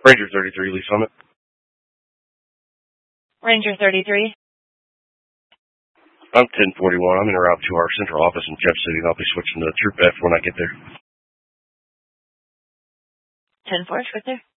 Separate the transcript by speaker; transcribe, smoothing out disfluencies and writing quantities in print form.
Speaker 1: Ranger 33, Lee Summit.
Speaker 2: Ranger 33.
Speaker 1: I'm 1041. I'm in route to our central office in Jeff City, and I'll be switching to Troop F when I get there.
Speaker 2: 10-4, right there.